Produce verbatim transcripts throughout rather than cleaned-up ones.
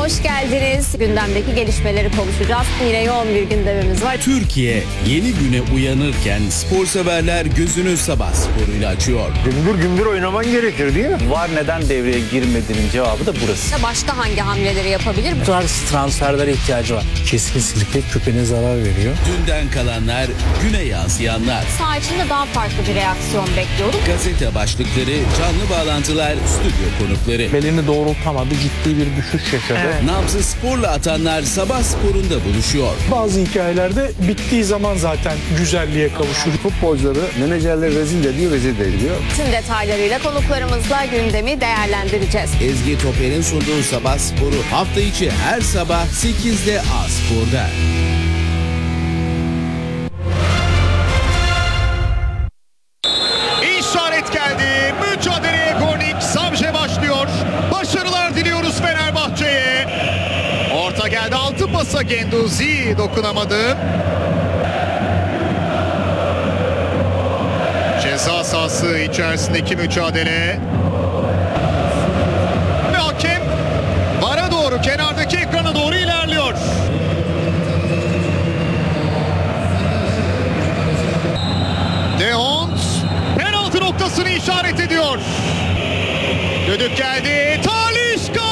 hoş geldiniz. Gündemdeki gelişmeleri konuşacağız. Yine yoğun bir gündemimiz var. Türkiye yeni güne uyanırken spor severler gözünü sabah sporuyla açıyor. Gümbür gümbür oynaman gerekir değil mi? VAR neden devreye girmediğinin cevabı da burası. Başta hangi hamleleri yapabilir? Bu tarz transferlere ihtiyacı var. Kesinlikle köpeğine zarar veriyor. Dünden kalanlar, güne yansıyanlar. Saha içinde daha farklı bir reaksiyon bekliyorduk. Gazete başlıkları, canlı bağlantılar, stüdyo konukları. Belini doğrultamadı, ciddi bir düşüş yaşadı. Evet. Nabzı sporla atanlar sabah sporunda buluşuyor. Bazı hikayelerde bittiği zaman zaten güzelliğe kavuşur. Futbolcuları menajerleri rezil ediyor, rezil ediliyor. Tüm detaylarıyla konuklarımızla gündemi değerlendireceğiz. Ezgi Toper'in sunduğu sabah sporu hafta içi her sabah sekizde A Spor'da. İşaret geldi. Mücadeleye Gornik Savje başlıyor. Başarılar diliyoruz Fenerbahçe'ye. Orta geldi. Altı pasa Genduzi dokunamadı. Ceza sahası içerisindeki mücadele. Ve hakem VAR'a doğru, kenardaki ekrana doğru ilerliyor. De Hond penaltı noktasını işaret ediyor. Düdük geldi. Talisca!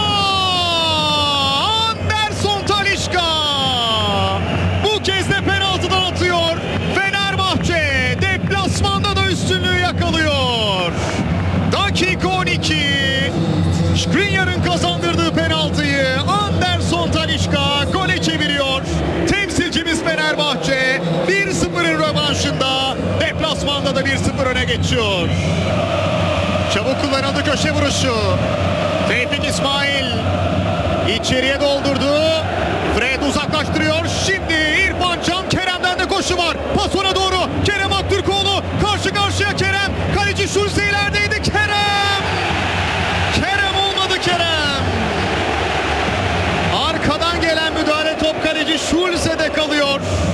Anderson Talisca! Bu kez de penaltıdan atıyor. Fenerbahçe deplasmanda da üstünlüğü yakalıyor. Dakika on iki. Skriniar'ın kazandırdığı penaltıyı Anderson Talisca gole çeviriyor. Temsilcimiz Fenerbahçe bir sıfırın rövanşında deplasmanda da bir sıfır öne geçiyor. Çabuk kullanıldı köşe vuruşu. Tevfik İsmail içeriye doğru